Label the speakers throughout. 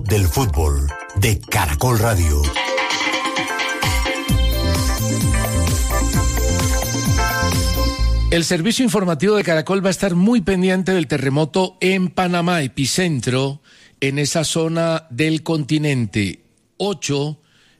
Speaker 1: del fútbol de Caracol Radio.
Speaker 2: El servicio informativo de Caracol va a estar muy pendiente del terremoto en Panamá, epicentro en esa zona del continente. 8,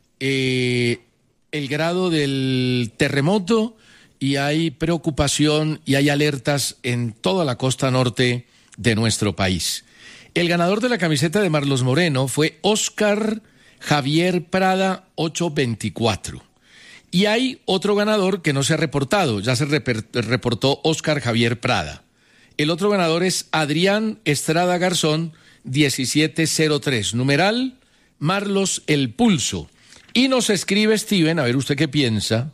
Speaker 2: el grado del terremoto, y hay preocupación y hay alertas en toda la costa norte de nuestro país. El ganador de la camiseta de Marlos Moreno fue Oscar Javier Prada 824. Y hay otro ganador que no se ha reportado, ya se reportó Oscar Javier Prada. El otro ganador es Adrián Estrada Garzón 1703, numeral Marlos El Pulso. Y nos escribe Steven, a ver usted qué piensa,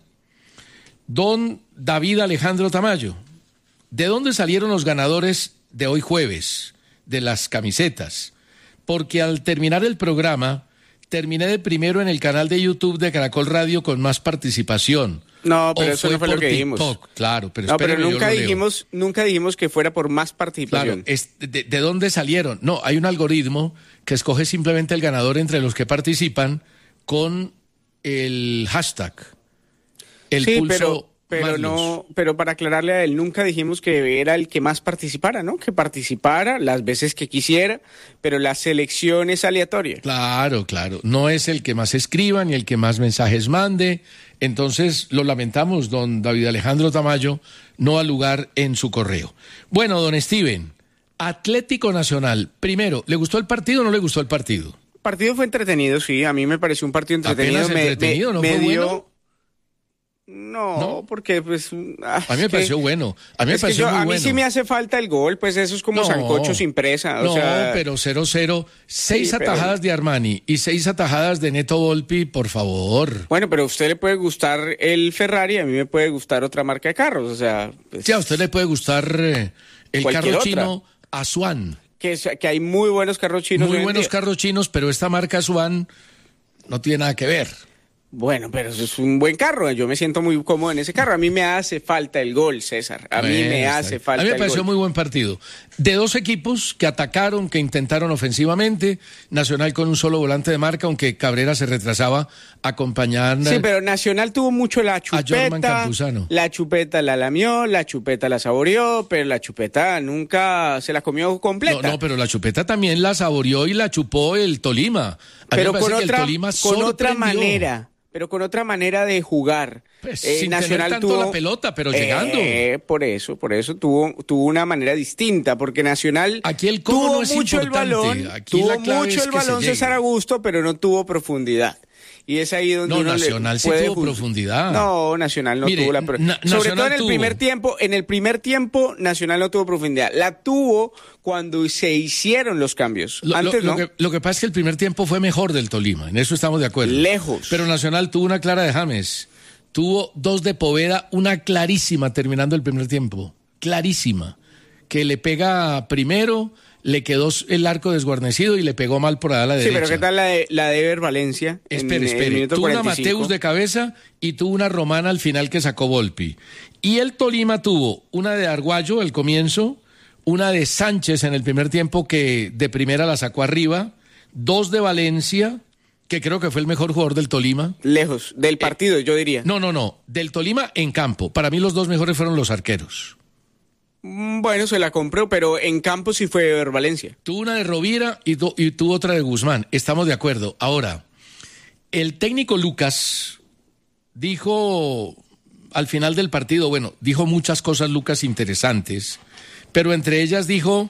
Speaker 2: don David Alejandro Tamayo. ¿De dónde salieron los ganadores de hoy jueves de las camisetas? Porque al terminar el programa terminé de primero en el canal de YouTube de Caracol Radio con más participación.
Speaker 3: No, pero eso no fue lo que dijimos.
Speaker 2: Claro, pero
Speaker 3: no, pero nunca dijimos que fuera por más participación.
Speaker 2: Claro, ¿de dónde salieron? No, hay un algoritmo que escoge simplemente el ganador entre los que participan con el hashtag.
Speaker 3: Sí, pero para aclararle a él, nunca dijimos que era el que más participara, ¿no? Que participara las veces que quisiera, pero la selección es aleatoria.
Speaker 2: Claro, no es el que más escriba ni el que más mensajes mande. Entonces, lo lamentamos, don David Alejandro Tamayo no ha lugar en su correo. Bueno, don Steven, Atlético Nacional, primero, ¿le gustó el partido o no le gustó el partido?
Speaker 3: El partido fue entretenido, sí, a mí me pareció un partido entretenido.
Speaker 2: ¿Apenas entretenido? ¿No fue bueno?
Speaker 3: No, porque pues...
Speaker 2: a mí me pareció bueno, a mí me pareció muy bueno.
Speaker 3: A mí sí me hace falta el gol, pues eso es como sancocho sin presa.
Speaker 2: No, pero 0-0, 6 atajadas de Armani y 6 atajadas de Neto Volpi, por favor.
Speaker 3: Bueno, pero a usted le puede gustar el Ferrari, a mí me puede gustar otra marca de carros, o sea... Pues,
Speaker 2: sí, a usted le puede gustar el carro chino Asuan.
Speaker 3: Que hay muy buenos carros chinos.
Speaker 2: Muy buenos carros chinos, pero esta marca Asuan no tiene nada que ver.
Speaker 3: Bueno, pero eso es un buen carro, yo me siento muy cómodo en ese carro. A mí me hace falta el gol, César, a mí me hace falta el gol. A mí me pareció
Speaker 2: muy buen partido, de dos equipos que atacaron, que intentaron ofensivamente, Nacional con un solo volante de marca, aunque Cabrera se retrasaba acompañando.
Speaker 3: Sí, pero Nacional tuvo mucho la chupeta, la chupeta la lamió, la chupeta la saboreó, pero la chupeta nunca se la comió completa.
Speaker 2: No, pero la chupeta también la saboreó y la chupó el Tolima.
Speaker 3: Pero con otra manera de jugar.
Speaker 2: Pues, sin Nacional tener tanto la pelota, pero llegando.
Speaker 3: Por eso tuvo una manera distinta, porque Nacional
Speaker 2: aquí el cómo
Speaker 3: tuvo
Speaker 2: no es
Speaker 3: mucho
Speaker 2: importante.
Speaker 3: el balón,
Speaker 2: aquí
Speaker 3: tuvo
Speaker 2: la clave
Speaker 3: mucho
Speaker 2: es
Speaker 3: el
Speaker 2: que
Speaker 3: balón César Augusto, pero no tuvo profundidad. Y es ahí donde uno
Speaker 2: Nacional sí tuvo profundidad.
Speaker 3: No, Nacional no tuvo la profundidad. Sobre todo en el primer tiempo. En el primer tiempo, Nacional no tuvo profundidad. La tuvo cuando se hicieron los cambios. Antes no.
Speaker 2: Lo que pasa es que el primer tiempo fue mejor del Tolima. En eso estamos de acuerdo.
Speaker 3: Lejos.
Speaker 2: Pero Nacional tuvo una clara de James. Tuvo 2 de Poveda, una clarísima terminando el primer tiempo. Clarísima. Que le pega primero, le quedó el arco desguarnecido y le pegó mal por allá a la derecha.
Speaker 3: Sí, pero ¿qué tal la de Ever Valencia?
Speaker 2: Espere. Tuvo una Mateus de cabeza y tuvo una Romana al final que sacó Volpi. Y el Tolima tuvo una de Arguayo al comienzo, una de Sánchez en el primer tiempo que de primera la sacó arriba, 2 de Valencia, que creo que fue el mejor jugador del Tolima.
Speaker 3: Lejos, del partido, yo diría.
Speaker 2: No, del Tolima en campo. Para mí los 2 mejores fueron los arqueros.
Speaker 3: Bueno, se la compró, pero en campo sí fue Ever Valencia.
Speaker 2: Tuvo una de Rovira y tuvo otra de Guzmán. Estamos de acuerdo. Ahora, el técnico Lucas dijo al final del partido, dijo muchas cosas Lucas interesantes, pero entre ellas dijo,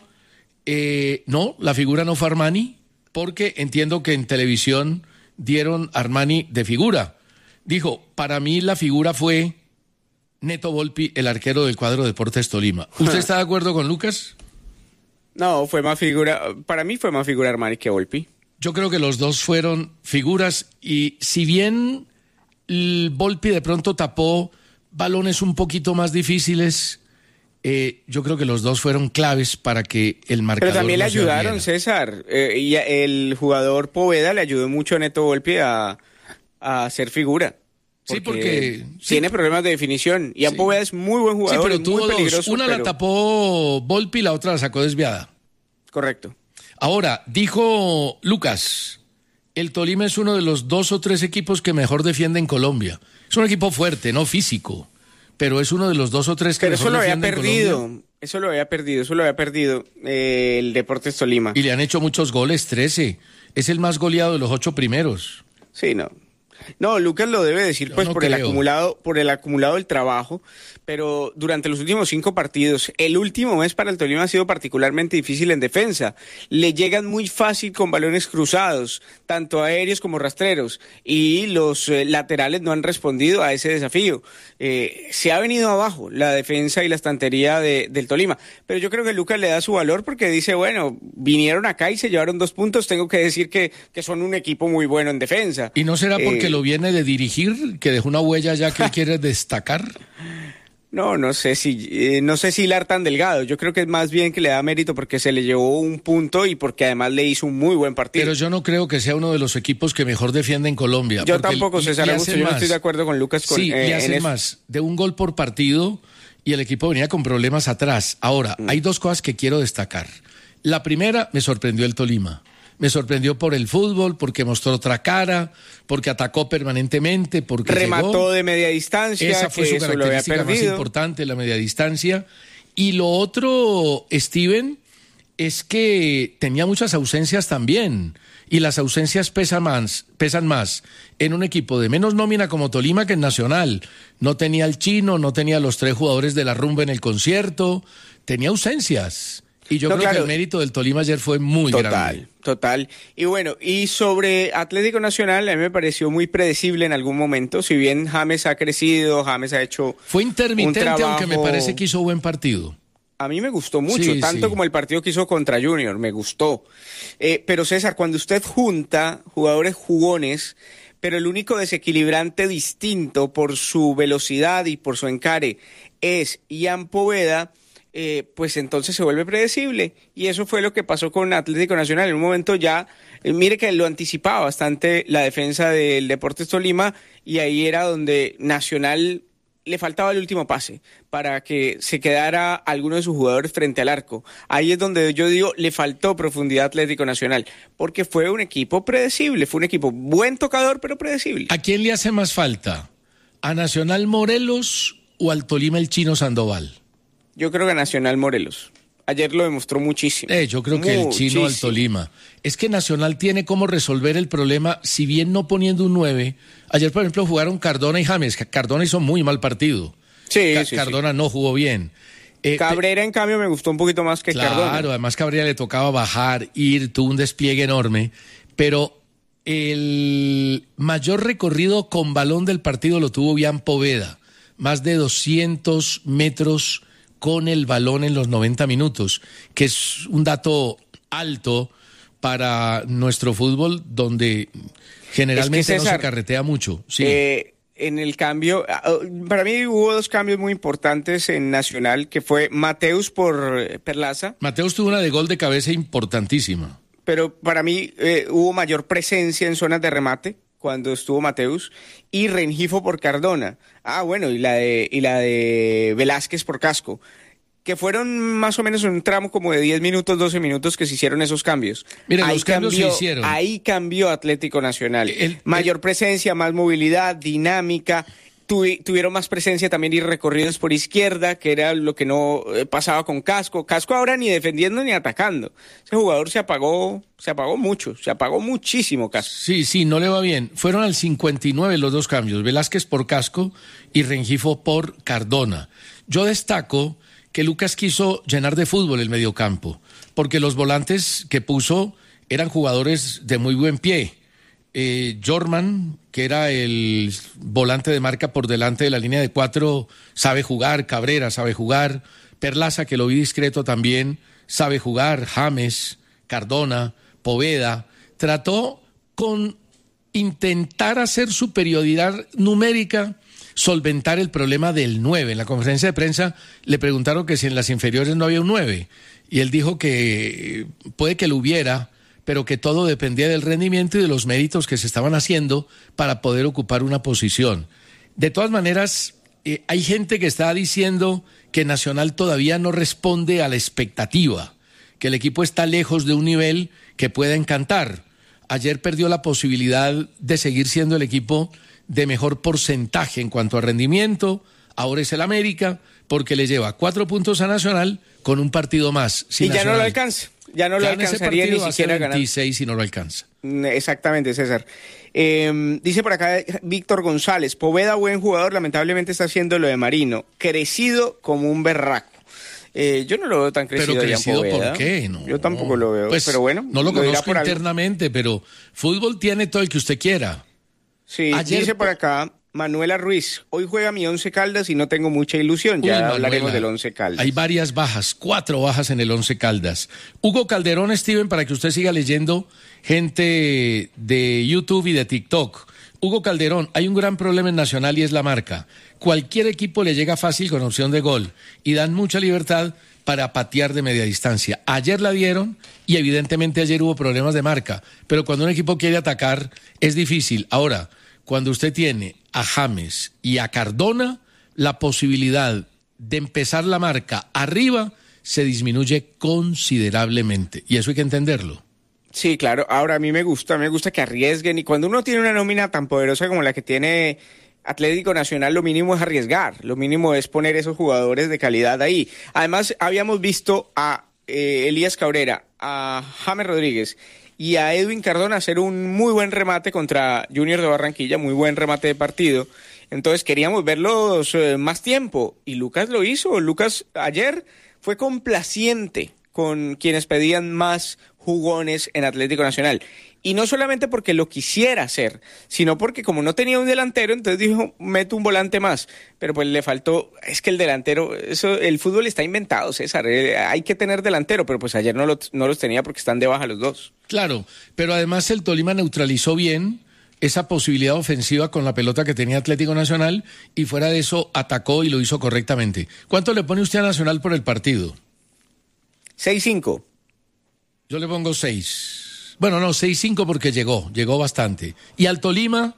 Speaker 2: no, la figura no fue Armani, porque entiendo que en televisión dieron Armani de figura. Dijo, para mí la figura fue Neto Volpi, el arquero del cuadro Deportes Tolima. ¿Usted está de acuerdo con Lucas?
Speaker 3: No, fue más figura, para mí fue más figura Armani que Volpi.
Speaker 2: Yo creo que los dos fueron figuras y si bien el Volpi de pronto tapó balones un poquito más difíciles, yo creo que los dos fueron claves para que el marcador
Speaker 3: Pero también le ayudaron,
Speaker 2: abriera.
Speaker 3: César, y el jugador Poveda le ayudó mucho a Neto Volpi a hacer figura.
Speaker 2: Porque
Speaker 3: tiene problemas de definición. Y Poveda es muy buen jugador,
Speaker 2: pero tuvo
Speaker 3: muy peligroso.
Speaker 2: Una la tapó Volpi y la otra la sacó desviada.
Speaker 3: Correcto.
Speaker 2: Ahora, dijo Lucas, el Tolima es uno de los 2 o 3 equipos que mejor defiende en Colombia. Es un equipo fuerte, no físico, pero es uno de los 2 o 3 que mejor defiende en Colombia.
Speaker 3: Eso lo había perdido el Deportes Tolima.
Speaker 2: Y le han hecho muchos goles, 13. Es el más goleado de los 8 primeros.
Speaker 3: Sí, no. No, Lucas lo debe decir pues por el acumulado del trabajo, pero durante los últimos 5 partidos, el último mes para el Tolima ha sido particularmente difícil en defensa. Le llegan muy fácil con balones cruzados, tanto aéreos como rastreros, y los laterales no han respondido a ese desafío. Se ha venido abajo la defensa y la estantería del Tolima, pero yo creo que Lucas le da su valor porque dice, bueno, vinieron acá y se llevaron 2 puntos, tengo que decir que son un equipo muy bueno en defensa.
Speaker 2: ¿Y no será porque lo viene de dirigir, que dejó una huella ya que quiere destacar?
Speaker 3: No sé si hilar tan delgado. Yo creo que es más bien que le da mérito porque se le llevó un punto y porque además le hizo un muy buen partido.
Speaker 2: Pero yo no creo que sea uno de los equipos que mejor defiende en Colombia.
Speaker 3: Yo tampoco, César Augusto, yo no estoy de acuerdo con Lucas.
Speaker 2: Sí, le hace más de un gol por partido y el equipo venía con problemas atrás. Ahora, hay 2 cosas que quiero destacar. La primera, me sorprendió el Tolima. Me sorprendió por el fútbol, porque mostró otra cara, porque atacó permanentemente, porque
Speaker 3: remató
Speaker 2: llegó.
Speaker 3: De media distancia.
Speaker 2: Esa fue su característica más importante, la media distancia. Y lo otro, Steven, es que tenía muchas ausencias también. Y las ausencias pesan más en un equipo de menos nómina como Tolima que en Nacional. No tenía el Chino, no tenía los 3 jugadores de la rumba en el concierto. Tenía ausencias. Y yo creo que el mérito del Tolima ayer fue muy grande.
Speaker 3: Total. Y bueno, y sobre Atlético Nacional, a mí me pareció muy predecible en algún momento. Si bien James ha crecido, James ha hecho
Speaker 2: fue intermitente, un trabajo, aunque me parece que hizo buen partido.
Speaker 3: A mí me gustó mucho, tanto como el partido que hizo contra Junior, me gustó. Pero César, cuando usted junta jugadores jugones, pero el único desequilibrante distinto por su velocidad y por su encare es Ian Poveda, pues entonces se vuelve predecible, y eso fue lo que pasó con Atlético Nacional. En un momento ya, mire que lo anticipaba bastante la defensa del Deportes Tolima, y ahí era donde Nacional le faltaba el último pase para que se quedara alguno de sus jugadores frente al arco. Ahí es donde yo digo, le faltó profundidad a Atlético Nacional, porque fue un equipo predecible, fue un equipo buen tocador, pero predecible.
Speaker 2: ¿A quién le hace más falta? ¿A Nacional Morelos o al Tolima el Chino Sandoval?
Speaker 3: Yo creo que Nacional Morelos. Ayer lo demostró muchísimo.
Speaker 2: Yo creo que el Chino al Tolima. Es que Nacional tiene cómo resolver el problema, si bien no poniendo un 9. Ayer, por ejemplo, jugaron Cardona y James. Cardona hizo muy mal partido. Cardona no jugó bien.
Speaker 3: Cabrera, en cambio, me gustó un poquito más que Cardona.
Speaker 2: Claro, además Cabrera le tocaba bajar, tuvo un despliegue enorme. Pero el mayor recorrido con balón del partido lo tuvo Ian Poveda. Más de 200 metros con el balón en los 90 minutos, que es un dato alto para nuestro fútbol, donde generalmente no se carretea mucho. Sí.
Speaker 3: En el cambio, para mí hubo 2 cambios muy importantes en Nacional, que fue Mateus por Perlaza.
Speaker 2: Mateus tuvo una de gol de cabeza importantísima.
Speaker 3: Pero para mí hubo mayor presencia en zonas de remate cuando estuvo Mateus, y Rengifo por Cardona. Bueno, y la de Velázquez por Casco, que fueron más o menos un tramo como de 10 minutos, 12 minutos que se hicieron esos cambios.
Speaker 2: Mira, los cambios se hicieron.
Speaker 3: Ahí cambió Atlético Nacional. Mayor presencia, más movilidad, dinámica. Tuvieron más presencia también y recorridos por izquierda, que era lo que no pasaba con Casco. Casco ahora ni defendiendo ni atacando. Ese jugador se apagó mucho, se apagó muchísimo Casco.
Speaker 2: Sí, no le va bien. Fueron al 59 los 2 cambios, Velázquez por Casco y Rengifo por Cardona. Yo destaco que Lucas quiso llenar de fútbol el mediocampo, porque los volantes que puso eran jugadores de muy buen pie. Jorman, que era el volante de marca por delante de la línea de 4, sabe jugar. Cabrera sabe jugar. Perlaza, que lo vi discreto también, sabe jugar. James, Cardona, Poveda. Trató con intentar hacer superioridad numérica, solventar el problema del 9. En la conferencia de prensa le preguntaron que si en las inferiores no había un 9. Y él dijo que puede que lo hubiera, pero que todo dependía del rendimiento y de los méritos que se estaban haciendo para poder ocupar una posición. De todas maneras, hay gente que está diciendo que Nacional todavía no responde a la expectativa, que el equipo está lejos de un nivel que pueda encantar. Ayer perdió la posibilidad de seguir siendo el equipo de mejor porcentaje en cuanto a rendimiento. Ahora es el América, porque le lleva 4 puntos a Nacional con un partido más.
Speaker 3: Y ya no lo alcanza. Ya no lo alcanzaría ni siquiera ganar.
Speaker 2: 26 y no lo alcanza.
Speaker 3: Exactamente, César. Dice por acá Víctor González, Poveda, buen jugador, lamentablemente está haciendo lo de Marino, crecido como un berraco. Yo no lo veo tan crecido.
Speaker 2: Pero crecido, ¿por qué? No.
Speaker 3: Yo tampoco lo veo,
Speaker 2: pues,
Speaker 3: pero bueno.
Speaker 2: No lo conozco internamente, pero fútbol tiene todo el que usted quiera.
Speaker 3: Sí, ayer dice por acá Manuela Ruiz, hoy juega mi Once Caldas y no tengo mucha ilusión. Ya hablaremos del Once Caldas.
Speaker 2: Hay varias bajas, 4 bajas en el Once Caldas. Hugo Calderón, Steven, para que usted siga leyendo gente de YouTube y de TikTok. Hugo Calderón, hay un gran problema en Nacional y es la marca. Cualquier equipo le llega fácil con opción de gol y dan mucha libertad para patear de media distancia. Ayer la dieron y evidentemente ayer hubo problemas de marca, pero cuando un equipo quiere atacar es difícil. Ahora, cuando usted tiene a James y a Cardona, la posibilidad de empezar la marca arriba se disminuye considerablemente y eso hay que entenderlo.
Speaker 3: Sí, claro. Ahora a mí me gusta que arriesguen y cuando uno tiene una nómina tan poderosa como la que tiene Atlético Nacional, lo mínimo es arriesgar, lo mínimo es poner esos jugadores de calidad ahí. Además, habíamos visto a Elías Cabrera, a James Rodríguez y a Edwin Cardona hacer un muy buen remate contra Junior de Barranquilla, muy buen remate de partido. Entonces queríamos verlos más tiempo y Lucas lo hizo. Lucas ayer fue complaciente con quienes pedían más jugones en Atlético Nacional. Y no solamente porque lo quisiera hacer, sino porque como no tenía un delantero, entonces dijo, meto un volante más. Pero pues le faltó, es que el delantero, el fútbol está inventado, César, hay que tener delantero, pero pues ayer no los tenía porque están de baja los dos.
Speaker 2: Claro, pero además el Tolima neutralizó bien esa posibilidad ofensiva con la pelota que tenía Atlético Nacional y fuera de eso atacó y lo hizo correctamente. ¿Cuánto le pone usted a Nacional por el partido?
Speaker 3: 6-5.
Speaker 2: Yo le pongo 6. Bueno, no, 6-5 porque llegó bastante. ¿Y al Tolima?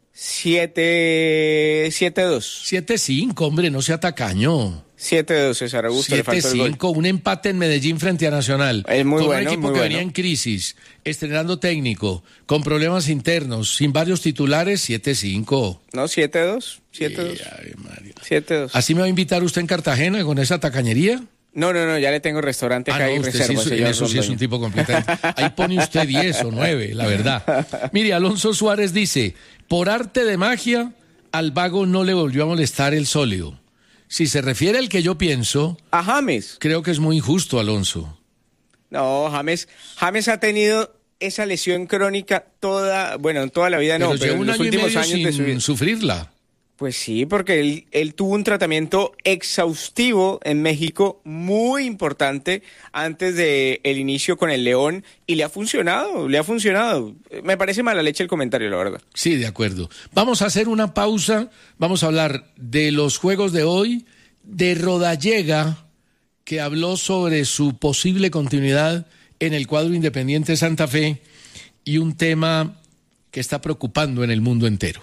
Speaker 3: 7-2.
Speaker 2: 7-5, hombre, no sea tacaño.
Speaker 3: 7-2, César Augusto.
Speaker 2: 7-5, un empate en Medellín frente a Nacional.
Speaker 3: Es muy
Speaker 2: con
Speaker 3: bueno,
Speaker 2: un equipo que venía en crisis, estrenando técnico, con problemas internos, sin varios titulares, 7-5.
Speaker 3: No, 7-2. 7-2.
Speaker 2: ¿Así me va a invitar usted en Cartagena con esa tacañería?
Speaker 3: No, ya le tengo restaurante acá y reserva.
Speaker 2: Sí, eso sí es un tipo completamente. Ahí pone usted 10 o 9, la verdad. Mire, Alonso Suárez dice, por arte de magia, al vago no le volvió a molestar el sólido. Si se refiere al que yo pienso...
Speaker 3: A James.
Speaker 2: Creo que es muy injusto, Alonso.
Speaker 3: No, James ha tenido esa lesión crónica en toda la vida, pero
Speaker 2: lleva
Speaker 3: en
Speaker 2: un
Speaker 3: los
Speaker 2: año
Speaker 3: últimos
Speaker 2: y medio
Speaker 3: años de su vida.
Speaker 2: sin sufrirla.
Speaker 3: Pues sí, porque él tuvo un tratamiento exhaustivo en México muy importante antes del inicio con el León y le ha funcionado. Me parece mala leche el comentario, la verdad.
Speaker 2: Sí, de acuerdo. Vamos a hacer una pausa, vamos a hablar de los juegos de hoy, de Rodallega, que habló sobre su posible continuidad en el cuadro Independiente Santa Fe y un tema que está preocupando en el mundo entero.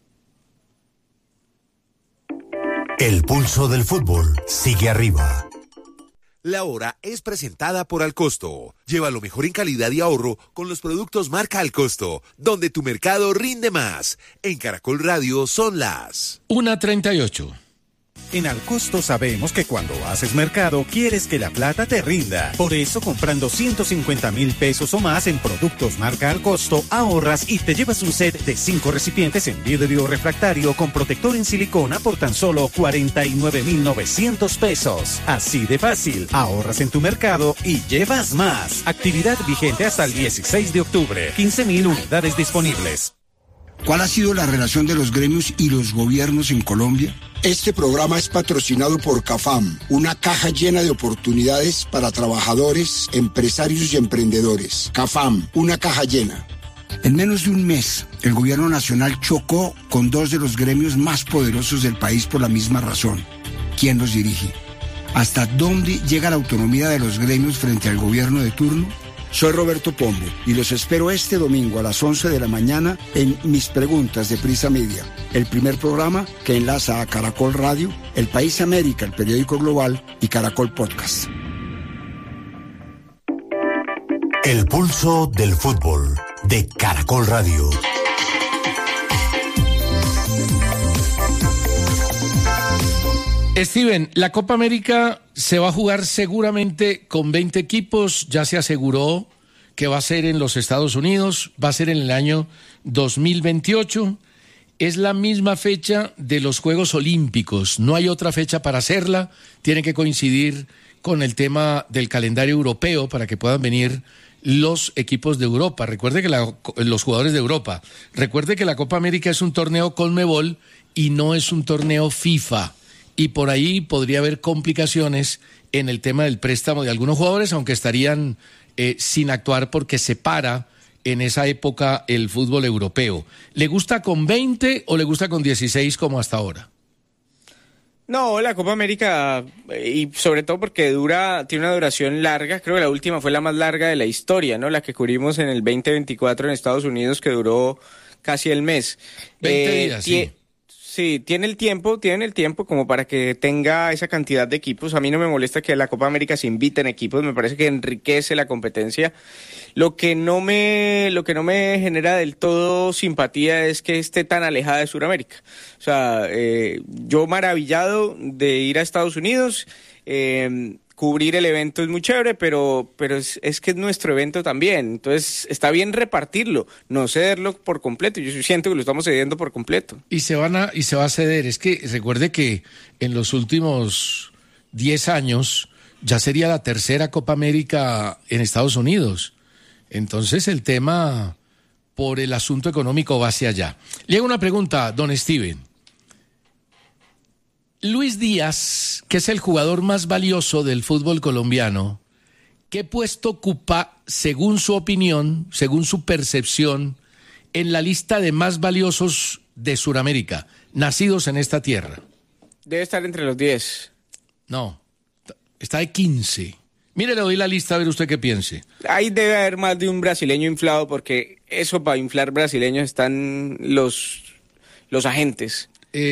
Speaker 1: El pulso del fútbol sigue arriba.
Speaker 4: La hora es presentada por Alcosto. Lleva lo mejor en calidad y ahorro con los productos marca Alcosto, donde tu mercado rinde más. En Caracol Radio son las
Speaker 2: 1:38.
Speaker 5: En Alcosto sabemos que cuando haces mercado quieres que la plata te rinda. Por eso, comprando 150,000 pesos o más en productos marca Alcosto, ahorras y te llevas un set de 5 recipientes en vidrio refractario con protector en silicona por tan solo 49,900 pesos. Así de fácil, ahorras en tu mercado y llevas más. Actividad vigente hasta el 16 de octubre. 15,000 unidades disponibles.
Speaker 6: ¿Cuál ha sido la relación de los gremios y los gobiernos en Colombia? Este programa es patrocinado por CAFAM, una caja llena de oportunidades para trabajadores, empresarios y emprendedores. CAFAM, una caja llena. En menos de un mes, el gobierno nacional chocó con 2 de los gremios más poderosos del país por la misma razón. ¿Quién los dirige? ¿Hasta dónde llega la autonomía de los gremios frente al gobierno de turno? Soy Roberto Pombo y los espero este domingo a las 11 de la mañana en Mis Preguntas de Prisa Media, el primer programa que enlaza a Caracol Radio, El País América, el periódico global, y Caracol Podcast.
Speaker 1: El pulso del fútbol de Caracol Radio.
Speaker 2: Steven, la Copa América se va a jugar seguramente con 20 equipos, ya se aseguró que va a ser en los Estados Unidos, va a ser en el año 2028, es la misma fecha de los Juegos Olímpicos, no hay otra fecha para hacerla, tiene que coincidir con el tema del calendario europeo para que puedan venir los equipos de Europa. Recuerde que los jugadores de Europa, recuerde que la Copa América es un torneo Conmebol y no es un torneo FIFA. Y por ahí podría haber complicaciones en el tema del préstamo de algunos jugadores, aunque estarían sin actuar porque se para en esa época el fútbol europeo. ¿Le gusta con 20 o le gusta con 16 como hasta ahora?
Speaker 3: No, la Copa América, y sobre todo porque tiene una duración larga, creo que la última fue la más larga de la historia, ¿no? La que cubrimos en el 2024 en Estados Unidos, que duró casi el mes.
Speaker 2: 20 días, sí.
Speaker 3: Sí, tiene el tiempo como para que tenga esa cantidad de equipos. A mí no me molesta que a la Copa América se inviten equipos, me parece que enriquece la competencia. Lo que no me genera del todo simpatía es que esté tan alejada de Sudamérica. O sea, yo maravillado de ir a Estados Unidos, cubrir el evento es muy chévere, pero es que es nuestro evento también. Entonces, está bien repartirlo, no cederlo por completo. Yo siento que lo estamos cediendo por completo.
Speaker 2: Y se va a ceder. Es que recuerde que en los últimos 10 años ya sería la tercera Copa América en Estados Unidos. Entonces, el tema por el asunto económico va hacia allá. Le hago una pregunta, don Steven. Luis Díaz, que es el jugador más valioso del fútbol colombiano, ¿qué puesto ocupa, según su opinión, según su percepción, en la lista de más valiosos de Sudamérica, nacidos en esta tierra?
Speaker 3: Debe estar entre los 10.
Speaker 2: No, está de 15. Mire, le doy la lista a ver usted qué piense.
Speaker 3: Ahí debe haber más de un brasileño inflado, porque eso para inflar brasileños están los agentes.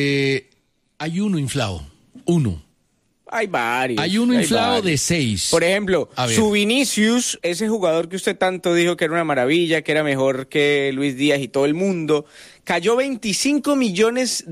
Speaker 2: Hay uno inflado, uno.
Speaker 3: Hay varios.
Speaker 2: Hay uno inflado de 6.
Speaker 3: Por ejemplo, su Vinicius, ese jugador que usted tanto dijo que era una maravilla, que era mejor que Luis Díaz y todo el mundo, cayó $25 millones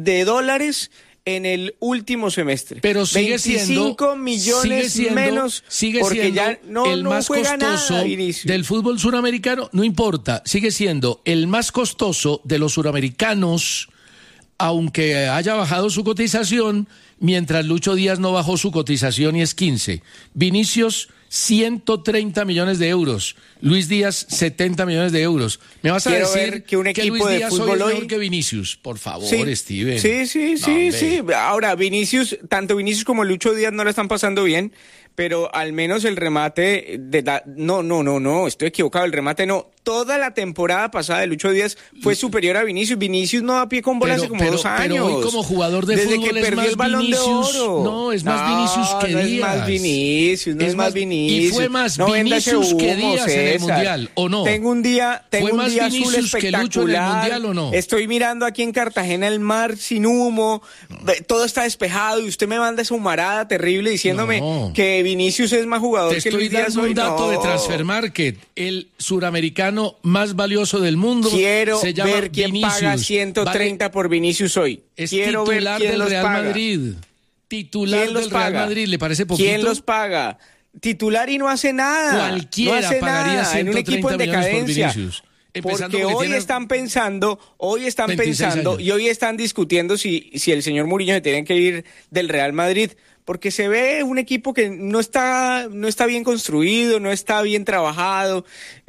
Speaker 3: en el último semestre.
Speaker 2: Pero sigue
Speaker 3: 25 millones menos, porque ya no
Speaker 2: más
Speaker 3: juega
Speaker 2: costoso
Speaker 3: nada,
Speaker 2: del fútbol suramericano. No importa, sigue siendo el más costoso de los suramericanos, aunque haya bajado su cotización, mientras Lucho Díaz no bajó su cotización y es 15. Vinicius, 130 millones de euros. Luis Díaz, 70 millones de euros. ¿Me vas a decir
Speaker 3: que un equipo
Speaker 2: Luis
Speaker 3: de
Speaker 2: Díaz
Speaker 3: fútbol
Speaker 2: hoy es
Speaker 3: hoy
Speaker 2: mejor que Vinicius? Por favor,
Speaker 3: sí,
Speaker 2: Steven.
Speaker 3: Sí. Ahora, tanto Vinicius como Lucho Díaz no la están pasando bien, pero al menos el remate no, estoy equivocado, el remate no. Toda la temporada pasada de Lucho Díaz fue superior a Vinicius. Vinicius no da pie con bola hace como 2 años.
Speaker 2: Pero hoy como jugador de
Speaker 3: desde
Speaker 2: fútbol
Speaker 3: que perdió el Balón de Oro.
Speaker 2: No, es más Vinicius que Díaz.
Speaker 3: No es más Vinicius.
Speaker 2: Y fue más Vinicius que Díaz en el Mundial, ¿o no?
Speaker 3: Tengo un día
Speaker 2: Vinicius
Speaker 3: azul espectacular.
Speaker 2: Que Lucho en el Mundial, ¿o no?
Speaker 3: Estoy mirando aquí en Cartagena el mar sin humo, todo está despejado y usted me manda esa humarada terrible diciéndome que Vinicius es más jugador que Luis Díaz.
Speaker 2: Te estoy dando un dato de Transfermarkt. El suramericano más valioso del mundo se llama
Speaker 3: ver quién
Speaker 2: Vinicius.
Speaker 3: Paga 130 por Vinicius hoy.
Speaker 2: Quiero titular ver quién del Real paga. Madrid. Titular del Real Madrid, ¿le parece poquito?
Speaker 3: ¿Quién los paga? Titular y no hace nada.
Speaker 2: Cualquiera pagaría 130
Speaker 3: en un equipo en decadencia.
Speaker 2: Por Vinicius.
Speaker 3: Porque hoy están pensando y hoy están discutiendo si el señor Mourinho se tiene que ir del Real Madrid, porque se ve un equipo que no está bien construido, no está bien trabajado.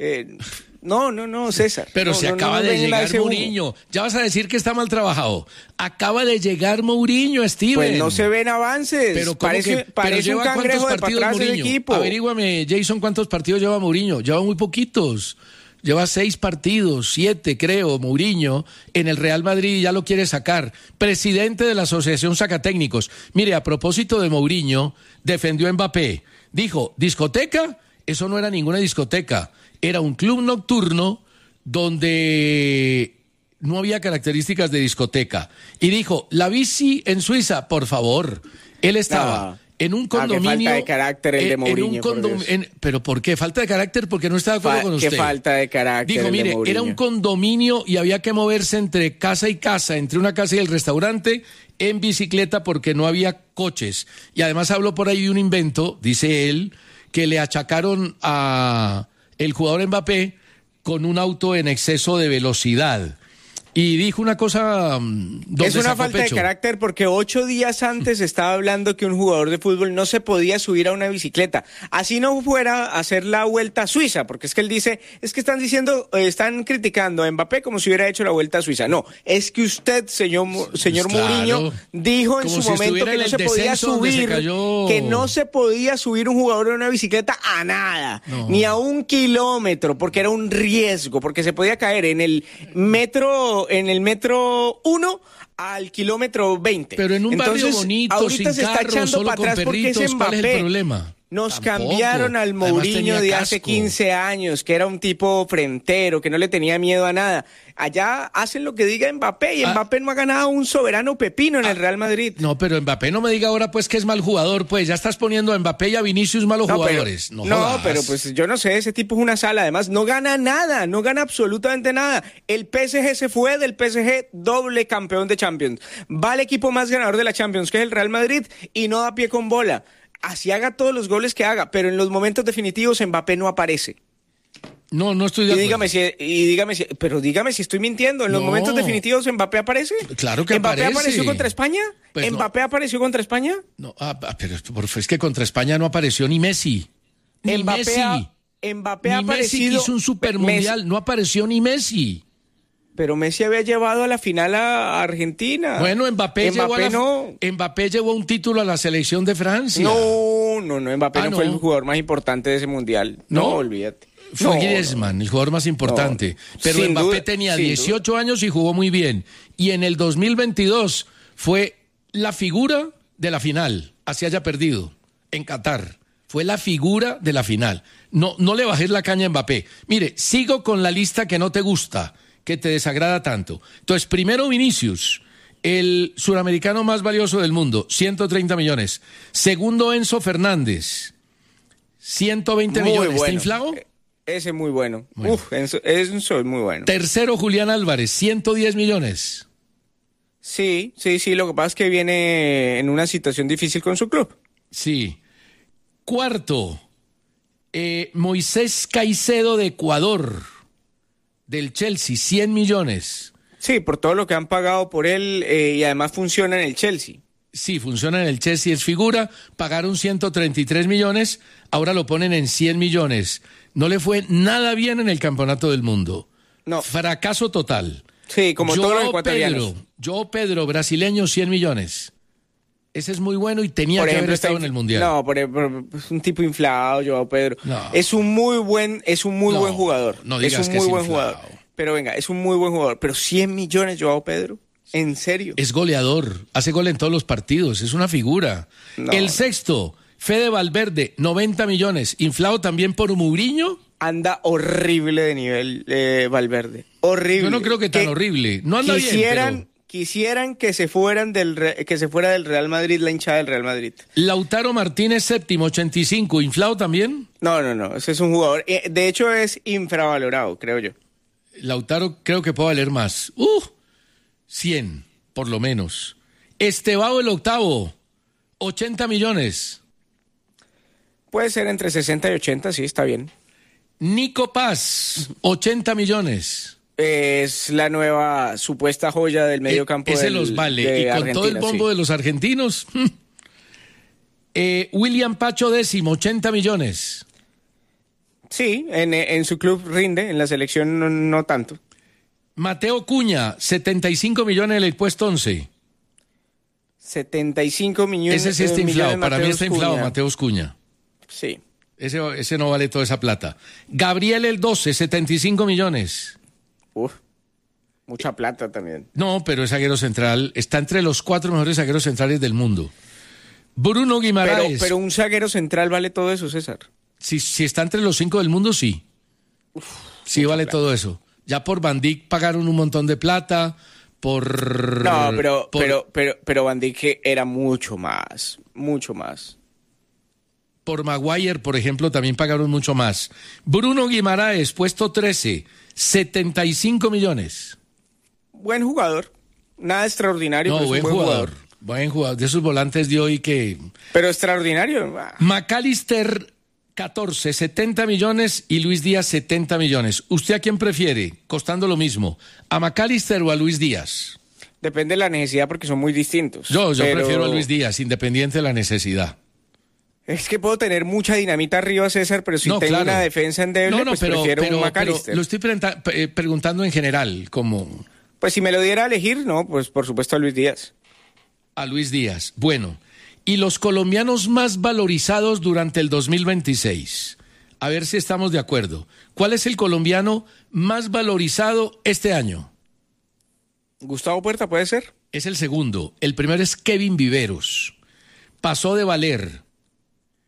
Speaker 3: No, César.
Speaker 2: Pero se acaba de llegar Mourinho. Ya vas a decir que está mal trabajado. Acaba de llegar Mourinho, Steven.
Speaker 3: Pues no se ven avances.
Speaker 2: Pero
Speaker 3: parece un cangrejo de para atrás el equipo.
Speaker 2: Averíguame, Jason, ¿cuántos partidos lleva Mourinho? Lleva muy poquitos. Lleva 6 partidos, 7 creo, Mourinho, en el Real Madrid y ya lo quiere sacar. Presidente de la Asociación Sacatécnicos. Mire, a propósito de Mourinho, defendió a Mbappé. Dijo, ¿discoteca? Eso no era ninguna discoteca. Era un club nocturno donde no había características de discoteca. Y dijo, la bici en Suiza, por favor. Él estaba en un condominio.
Speaker 3: Qué falta de carácter el de Mourinho.
Speaker 2: ¿Pero por qué? ¿Falta de carácter? Porque no está de acuerdo con usted.
Speaker 3: Qué falta de carácter.
Speaker 2: Dijo, mire, era un condominio y había que moverse entre casa y casa, entre una casa y el restaurante, en bicicleta porque no había coches. Y además habló por ahí de un invento, dice él, que le achacaron a el jugador Mbappé con un auto en exceso de velocidad. Y dijo una cosa donde
Speaker 3: es una falta de carácter porque 8 días antes estaba hablando que un jugador de fútbol no se podía subir a una bicicleta. Así no fuera a hacer la Vuelta a Suiza, porque es que él dice, es que están criticando a Mbappé como si hubiera hecho la Vuelta a Suiza. No, es que usted, señor Mourinho, dijo en su momento que no se podía subir, que no se podía subir un jugador en una bicicleta a nada, ni a 1 kilómetro, porque era un riesgo, porque se podía caer en el metro 1 al kilómetro 20.
Speaker 2: Pero en un barrio bonito,
Speaker 3: ahorita
Speaker 2: sin
Speaker 3: se está
Speaker 2: carro,
Speaker 3: echando
Speaker 2: solo
Speaker 3: para atrás
Speaker 2: con
Speaker 3: porque es
Speaker 2: perritos, ¿cuál es el
Speaker 3: Mbappé.
Speaker 2: problema?
Speaker 3: Nos
Speaker 2: Tampoco.
Speaker 3: cambiaron al Mourinho de hace
Speaker 2: casco.
Speaker 3: 15 años, que era un tipo frentero, que no le tenía miedo a nada. Allá hacen lo que diga Mbappé, y Mbappé no ha ganado un soberano pepino en el Real Madrid.
Speaker 2: No, pero Mbappé no me diga ahora pues que es mal jugador, pues ya estás poniendo a Mbappé y a Vinicius malos jugadores.
Speaker 3: Pero pues yo no sé, ese tipo es una sala, además no gana nada, no gana absolutamente nada. El PSG se fue del PSG doble campeón de Champions. Va al equipo más ganador de la Champions, que es el Real Madrid, y no da pie con bola. Así haga todos los goles que haga, pero en los momentos definitivos Mbappé no aparece.
Speaker 2: No estoy de acuerdo.
Speaker 3: Dígame si estoy mintiendo. ¿En los momentos definitivos Mbappé aparece?
Speaker 2: Claro que
Speaker 3: ¿Mbappé
Speaker 2: aparece.
Speaker 3: apareció contra España?
Speaker 2: Pues
Speaker 3: ¿Mbappé apareció contra España?
Speaker 2: No, pero es que contra España no apareció ni Messi.
Speaker 3: Mbappé ha aparecido.
Speaker 2: Messi que hizo un supermundial, no apareció ni Messi.
Speaker 3: Pero Messi había llevado a la final a Argentina.
Speaker 2: Bueno, Mbappé llevó un título a la selección de Francia.
Speaker 3: No, Mbappé no fue el jugador más importante de ese mundial. No, olvídate.
Speaker 2: Fue Griezmann, el jugador más importante. Pero sin Mbappé tenía 18 años y jugó muy bien. Y en el 2022 fue la figura de la final, así haya perdido, en Qatar. Fue la figura de la final. No le bajes la caña a Mbappé. Mire, sigo con la lista que no te gusta, que te desagrada tanto. Entonces, primero Vinicius, el suramericano más valioso del mundo, 130 millones. Segundo, Enzo Fernández, 120 millones.
Speaker 3: Bueno.
Speaker 2: ¿Está inflado?
Speaker 3: Ese es muy bueno. Enzo es muy bueno.
Speaker 2: Tercero, Julián Álvarez, 110 millones.
Speaker 3: Sí, lo que pasa es que viene en una situación difícil con su club.
Speaker 2: Sí. Cuarto, Moisés Caicedo de Ecuador, del Chelsea, 100 millones.
Speaker 3: Sí, por todo lo que han pagado por él y además funciona en el Chelsea.
Speaker 2: Sí, funciona en el Chelsea, es figura, pagaron 133 millones, ahora lo ponen en 100 millones. No le fue nada bien en el Campeonato del Mundo.
Speaker 3: No.
Speaker 2: Fracaso total.
Speaker 3: Sí, como todos los ecuatorianos.
Speaker 2: Pedro, brasileño, 100 millones. Ese es muy bueno y tenía que haber estado en el Mundial.
Speaker 3: No, es un tipo inflado, Joao Pedro. No. Es un muy buen jugador.
Speaker 2: No digas
Speaker 3: es un muy buen jugador. Pero venga, es un muy buen jugador. Pero 100 millones, Joao Pedro. ¿En serio?
Speaker 2: Es goleador, hace gol en todos los partidos, es una figura. No. El sexto, Fede Valverde, 90 millones, inflado también por Mourinho.
Speaker 3: Anda horrible de nivel Valverde. Horrible.
Speaker 2: Yo no creo que tan horrible. No anda bien, pero...
Speaker 3: Quisieran que se fuera del Real Madrid, la hinchada del Real Madrid.
Speaker 2: Lautaro Martínez, séptimo, 85, ¿inflado también?
Speaker 3: No, ese es un jugador, de hecho es infravalorado, creo yo.
Speaker 2: Lautaro creo que puede valer más. 100, por lo menos. Estevao el octavo, 80 millones.
Speaker 3: Puede ser entre 60 y 80, sí, está bien.
Speaker 2: Nico Paz, 80 millones.
Speaker 3: Es la nueva supuesta joya del medio campo.
Speaker 2: Ese los vale. Y con Argentina, todo el bombo de los argentinos. William Pacho décimo, 80 millones.
Speaker 3: Sí, en su club rinde, en la selección no tanto.
Speaker 2: Mateo Cuña, 75 millones en el puesto 11.
Speaker 3: 75 millones.
Speaker 2: Ese sí está inflado, para mí está inflado Mateus Cuña.
Speaker 3: Sí.
Speaker 2: Ese no vale toda esa plata. Gabriel el 12, 75 millones.
Speaker 3: Mucha plata también.
Speaker 2: No, pero es zaguero central, está entre los 4 mejores zagueros centrales del mundo. Bruno Guimaraes.
Speaker 3: Pero un zaguero central vale todo eso, César.
Speaker 2: Si está entre los 5 del mundo, sí. Sí vale plata. Todo eso. Ya por Van Dijk pagaron un montón de plata,
Speaker 3: No, pero Van Dijk era mucho más.
Speaker 2: Por Maguire, por ejemplo, también pagaron mucho más. Bruno Guimaraes, puesto 13, 75 millones.
Speaker 3: Buen jugador, nada extraordinario,
Speaker 2: no,
Speaker 3: pero
Speaker 2: buen
Speaker 3: es un buen jugador.
Speaker 2: Buen jugador, de esos volantes de hoy que...
Speaker 3: Pero extraordinario.
Speaker 2: McAllister, 14, 70 millones y Luis Díaz, 70 millones. ¿Usted a quién prefiere, costando lo mismo, a McAllister o a Luis Díaz?
Speaker 3: Depende de la necesidad porque son muy distintos.
Speaker 2: Yo prefiero a Luis Díaz, independiente de la necesidad.
Speaker 3: Es que puedo tener mucha dinamita arriba, César, pero si tengo una defensa endeble, pues prefiero un McAllister.
Speaker 2: Pero lo estoy preguntando en general, como...
Speaker 3: Pues si me lo diera a elegir, no, pues por supuesto a Luis Díaz.
Speaker 2: A Luis Díaz. Bueno, y los colombianos más valorizados durante el 2026. A ver si estamos de acuerdo. ¿Cuál es el colombiano más valorizado este año?
Speaker 3: Gustavo Puerta, ¿puede ser?
Speaker 2: Es el segundo. El primero es Kevin Viveros. Pasó de valer